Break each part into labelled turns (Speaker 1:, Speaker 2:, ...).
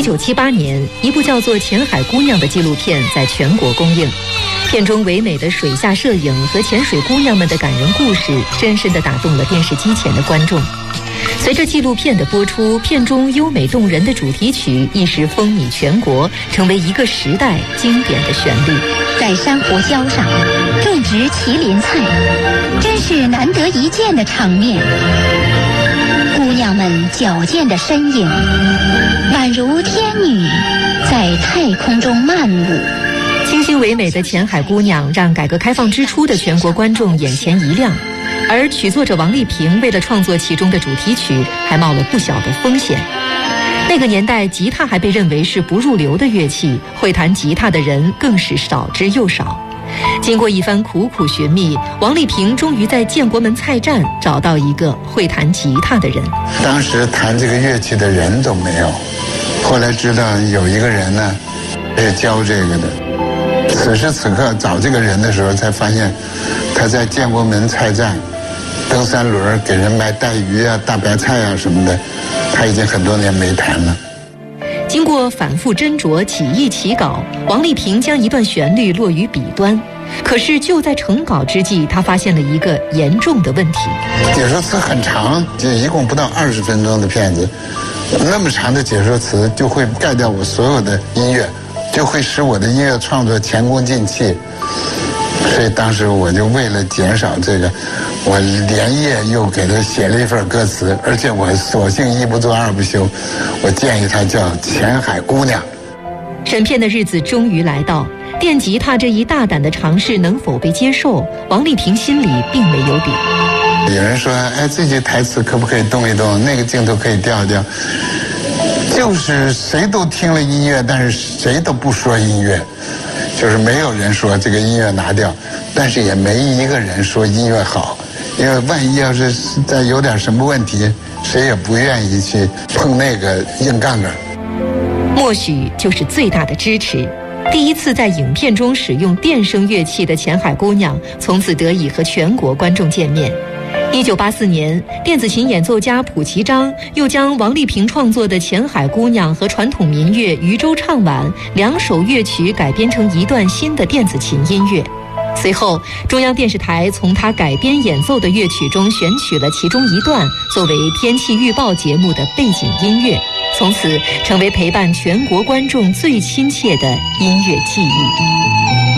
Speaker 1: 1978年，一部叫做《浅海姑娘》的纪录片在全国公映。片中唯美的水下摄影和潜水姑娘们的感人故事，深深地打动了电视机前的观众。随着纪录片的播出，片中优美动人的主题曲一时风靡全国，成为一个时代经典的旋律。
Speaker 2: 在珊瑚礁上种植麒麟菜，真是难得一见的场面。姑娘们矫健的身影，宛如天女在太空中漫舞。
Speaker 1: 清新唯美的浅海姑娘让改革开放之初的全国观众眼前一亮，而曲作者王丽萍为了创作其中的主题曲，还冒了不小的风险。那个年代，吉他还被认为是不入流的乐器，会弹吉他的人更是少之又少。经过一番苦苦寻觅，王丽萍终于在建国门菜站找到一个会弹吉他的人。
Speaker 3: 当时弹这个乐器的人都没有，后来知道有一个人呢，是教这个的。此时此刻找这个人的时候，才发现他在建国门菜站蹬三轮给人卖带鱼啊、大白菜啊什么的，他已经很多年没弹了。
Speaker 1: 经过反复斟酌、起意起稿，王丽萍将一段旋律落于笔端。可是就在成稿之际，他发现了一个严重的问题。
Speaker 3: 解说词很长，一共不到20分钟的片子，那么长的解说词就会盖掉我所有的音乐，就会使我的音乐创作前功尽弃。所以当时我就为了减少这个，我连夜又给他写了一份歌词，而且我索性一不做二不休，我建议他叫《浅海姑娘》。
Speaker 1: 审片的日子终于来到，电吉他这一大胆的尝试能否被接受，王丽萍心里并没有底。
Speaker 3: 有人说，哎，这句台词可不可以动一动，那个镜头可以调一调，就是谁都听了音乐，但是谁都不说音乐，就是没有人说这个音乐拿掉，但是也没一个人说音乐好，因为万一要是再有点什么问题，谁也不愿意去碰那个硬杠杠。
Speaker 1: 默许就是最大的支持。第一次在影片中使用电声乐器的浅海姑娘，从此得以和全国观众见面。1984年，电子琴演奏家卜其章又将王丽萍创作的《浅海姑娘》和传统民乐《渔舟唱晚》2首乐曲改编成一段新的电子琴音乐。随后，中央电视台从他改编演奏的乐曲中选取了其中一段，作为天气预报节目的背景音乐，从此成为陪伴全国观众最亲切的音乐记忆。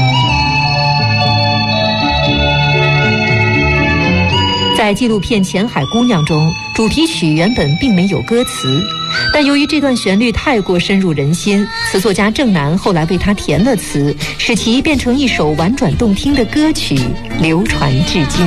Speaker 1: 在纪录片《浅海姑娘》中，主题曲原本并没有歌词，但由于这段旋律太过深入人心，词作家郑楠后来为它填了词，使其变成一首婉转动听的歌曲，流传至今。